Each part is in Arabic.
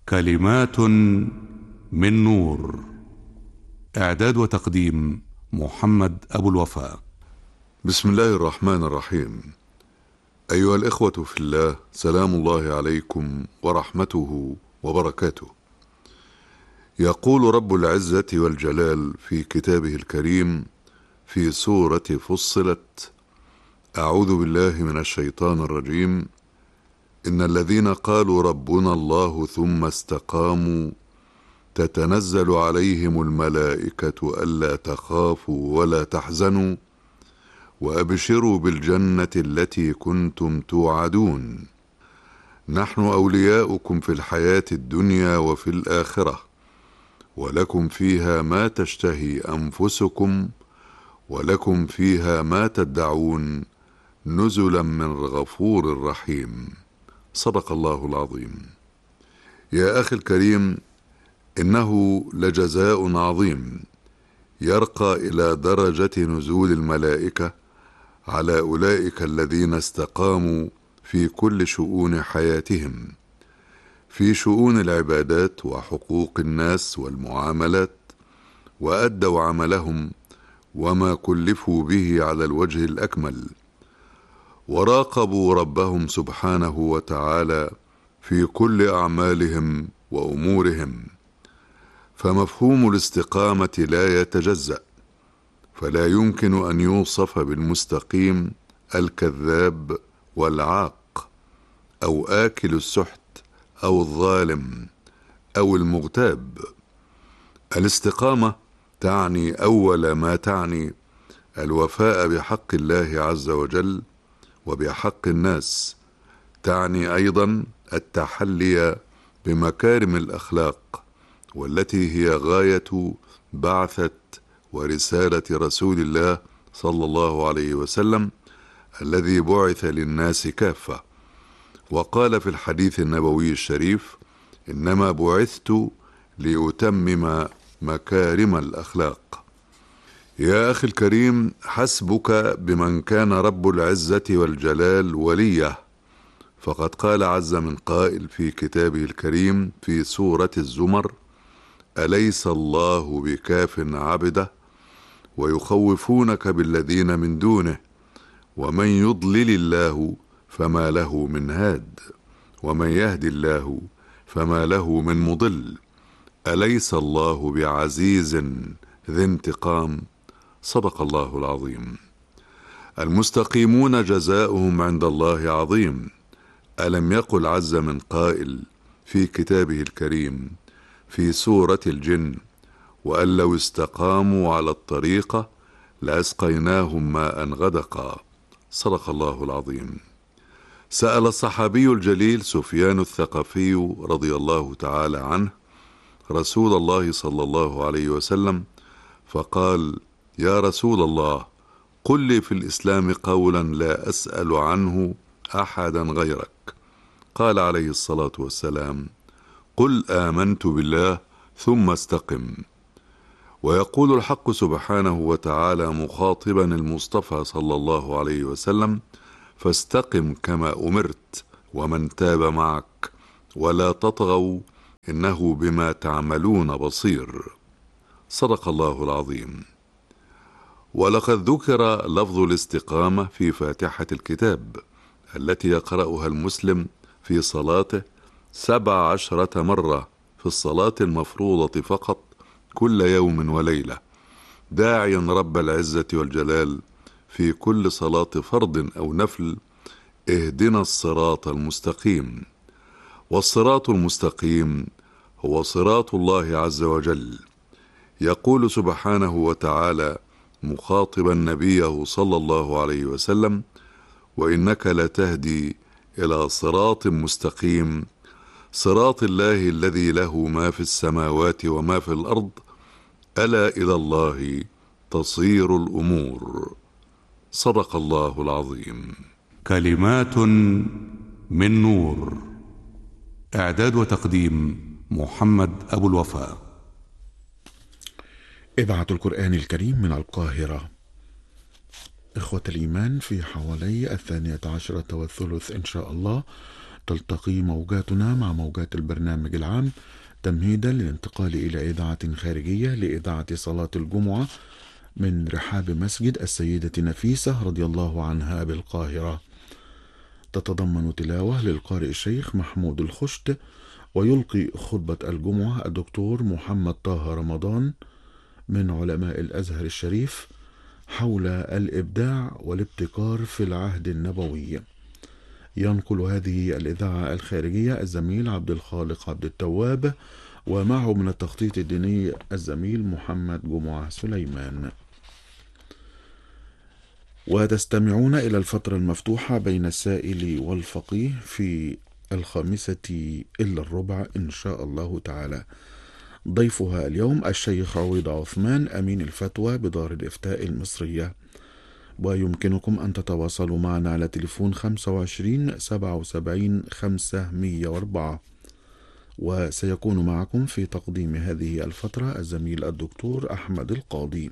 كلمات من نور. إعداد وتقديم محمد أبو الوفاء. بسم الله الرحمن الرحيم. أيها الإخوة في الله، سلام الله عليكم ورحمته وبركاته. يقول رب العزة والجلال في كتابه الكريم في سورة فصلت: أعوذ بالله من الشيطان الرجيم. إن الذين قالوا ربنا الله ثم استقاموا تتنزل عليهم الملائكة ألا تخافوا ولا تحزنوا وأبشروا بالجنة التي كنتم توعدون، نحن أولياؤكم في الحياة الدنيا وفي الآخرة، ولكم فيها ما تشتهي أنفسكم ولكم فيها ما تدعون، نزلا من غفور رحيم. صدق الله العظيم. يا أخي الكريم، إنه لجزاء عظيم يرقى إلى درجة نزول الملائكة على أولئك الذين استقاموا في كل شؤون حياتهم، في شؤون العبادات وحقوق الناس والمعاملات، وأدوا عملهم وما كلفوا به على الوجه الأكمل، وراقبوا ربهم سبحانه وتعالى في كل أعمالهم وأمورهم. فمفهوم الاستقامة لا يتجزأ، فلا يمكن أن يوصف بالمستقيم الكذاب والعاق أو آكل السحت أو الظالم أو المغتاب. الاستقامة تعني أول ما تعني الوفاء بحق الله عز وجل وبحق الناس، تعني أيضا التحلي بمكارم الأخلاق، والتي هي غاية بعثة ورسالة رسول الله صلى الله عليه وسلم الذي بعث للناس كافة. وقال في الحديث النبوي الشريف: إنما بعثت لأتمم مكارم الأخلاق. يا أخي الكريم، حسبك بمن كان رب العزة والجلال وليه، فقد قال عز من قائل في كتابه الكريم في سورة الزمر: أليس الله بكاف عبده ويخوفونك بالذين من دونه ومن يضلل الله فما له من هاد ومن يهدي الله فما له من مضل، أليس الله بعزيز ذي انتقام. صدق الله العظيم. المستقيمون جزاؤهم عند الله عظيم. ألم يقل عز من قائل في كتابه الكريم في سورة الجن: وأن لو استقاموا على الطريقة لأسقيناهم ماء غدقا. صدق الله العظيم. سأل الصحابي الجليل سفيان الثقفي رضي الله تعالى عنه رسول الله صلى الله عليه وسلم فقال: يا رسول الله، قل لي في الإسلام قولا لا أسأل عنه أحدا غيرك. قال عليه الصلاة والسلام: قل آمنت بالله ثم استقم. ويقول الحق سبحانه وتعالى مخاطبا المصطفى صلى الله عليه وسلم: فاستقم كما أمرت ومن تاب معك ولا تطغوا إنه بما تعملون بصير. صدق الله العظيم. ولقد ذكر لفظ الاستقامة في فاتحة الكتاب التي يقرأها المسلم في صلاته 17 مرة في الصلاة المفروضة فقط كل يوم وليلة، داعيا رب العزة والجلال في كل صلاة فرض أو نفل: اهدنا الصراط المستقيم. والصراط المستقيم هو صراط الله عز وجل. يقول سبحانه وتعالى مخاطبا نبيه صلى الله عليه وسلم: وإنك لتهدي إلى صراط مستقيم، صراط الله الذي له ما في السماوات وما في الأرض، ألا إلى الله تصير الأمور. صدق الله العظيم. كلمات من نور. إعداد وتقديم محمد أبو الوفاء. إذاعة القرآن الكريم من القاهرة. إخوة الإيمان، في حوالي 12:30 إن شاء الله تلتقي موجاتنا مع موجات البرنامج العام تمهيدا للانتقال إلى إذاعة خارجية لإذاعة صلاة الجمعة من رحاب مسجد السيدة نفيسة رضي الله عنها بالقاهرة. تتضمن تلاوة للقارئ الشيخ محمود الخشت، ويلقي خطبة الجمعة الدكتور محمد طه رمضان من علماء الأزهر الشريف حول الإبداع والابتكار في العهد النبوي. ينقل هذه الإذاعة الخارجية الزميل عبد الخالق عبد التواب، ومعه من التخطيط الديني الزميل محمد جمعة سليمان. وتستمعون إلى الفترة المفتوحة بين السائل والفقيه في 5:45 إن شاء الله تعالى. ضيفها اليوم الشيخ عويض عثمان أمين الفتوى بدار الإفتاء المصرية. ويمكنكم أن تتواصلوا معنا على تليفون 25 77 504. وسيكون معكم في تقديم هذه الفترة الزميل الدكتور أحمد القاضي.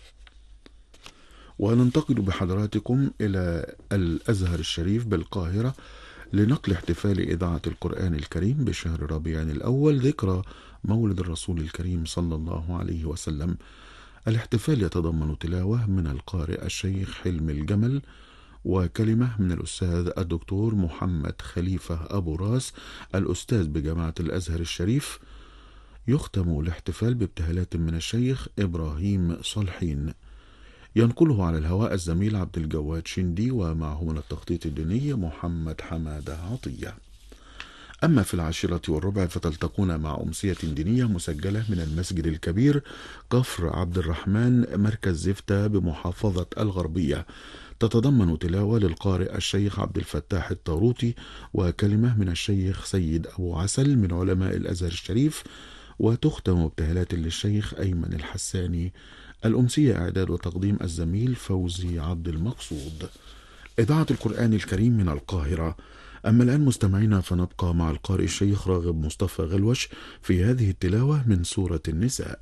وننتقل بحضراتكم إلى الأزهر الشريف بالقاهرة لنقل احتفال إذاعة القرآن الكريم بشهر ربيع الأول ذكرى مولد الرسول الكريم صلى الله عليه وسلم. الاحتفال يتضمن تلاوة من القارئ الشيخ حلم الجمل، وكلمة من الأستاذ الدكتور محمد خليفة أبو راس الأستاذ بجامعة الأزهر الشريف. يختم الاحتفال بابتهالات من الشيخ إبراهيم صالحين. ينقله على الهواء الزميل عبد الجواد شندي، ومعه من التخطيط الديني محمد حمادة عطية. أما في 10:15 فتلتقون مع أمسية دينية مسجلة من المسجد الكبير كفر عبد الرحمن مركز زفتة بمحافظة الغربية. تتضمن تلاوة للقارئ الشيخ عبد الفتاح الطاروطي، وكلمة من الشيخ سيد أبو عسل من علماء الأزهر الشريف، وتختم ابتهالات للشيخ أيمن الحساني. الأمسية إعداد وتقديم الزميل فوزي عبد المقصود. إذاعة القرآن الكريم من القاهرة. أما الآن مستمعينا فنبقى مع القارئ الشيخ راغب مصطفى غلوش في هذه التلاوة من سورة النساء.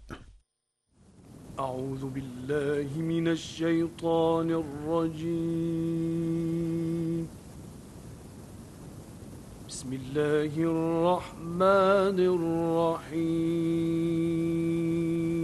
أعوذ بالله من الشيطان الرجيم. بسم الله الرحمن الرحيم.